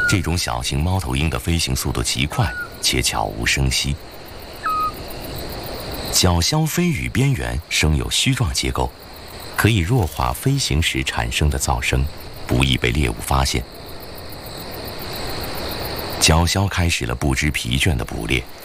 这种小型猫头鹰的飞行速度极快，且悄无声息。角鸮飞羽边缘生有须状结构，可以弱化飞行时产生的噪声，不易被猎物发现。角鸮开始了不知疲倦的捕猎，